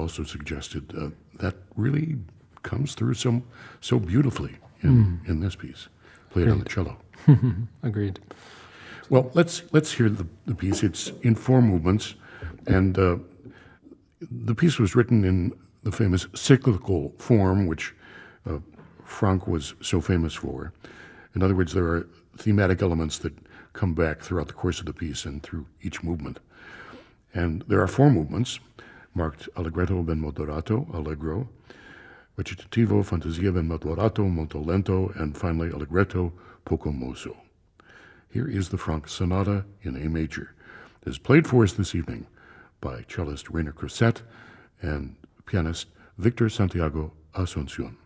also suggested, that really comes through so beautifully in this piece, played on the cello. Agreed. Well, let's hear the piece. It's in 4 movements, and the piece was written in the famous cyclical form, which Franck was so famous for. In other words, there are thematic elements that come back throughout the course of the piece and through each movement. And there are 4 movements, marked Allegretto ben moderato, allegro, recitativo, fantasia ben moderato, molto lento, and finally Allegretto poco mosso. Here is the Franck Sonata in A major. It is played for us this evening by cellist Rainer Crosset and pianist Victor Santiago Asuncion.